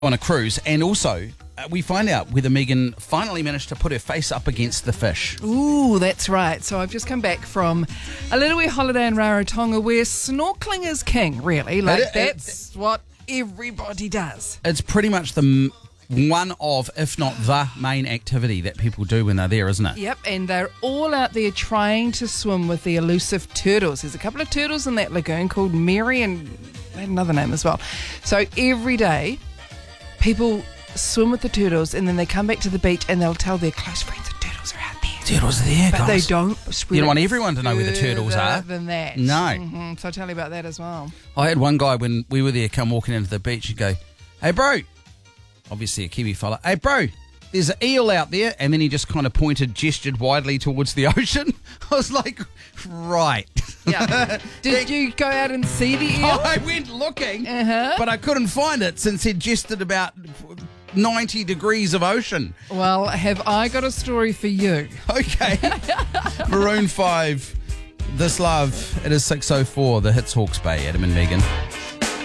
on a cruise, and also we find out whether Megan finally managed to put her face up against the fish. Ooh, that's right. So I've just come back from a little wee holiday in Rarotonga where snorkeling is king, really. That's what everybody does. It's pretty much the one of, if not the main activity that people do when they're there, isn't it? Yep, and they're all out there trying to swim with the elusive turtles. There's a couple of turtles in that lagoon called Mary, and they had another name as well. So every day, people swim with the turtles, and then they come back to the beach and they'll tell their close friends the turtles are out there. Turtles are there, but guys. They don't spread. You don't want everyone to know where the turtles are. Than that. No. Mm-hmm. So I'll tell you about that as well. I had one guy when we were there come walking into the beach and go, "Hey, bro," obviously a Kiwi fella, "Hey, bro, there's an eel out there," and then he just kind of gestured widely towards the ocean. I was like, right. Yeah. Did you go out and see the eel? I went looking, but I couldn't find it since he'd gestured about 90 degrees of ocean. Well, have I got a story for you? Okay. Maroon 5, This Love. It is 6:04. The hits Hawke's Bay, Adam and Megan.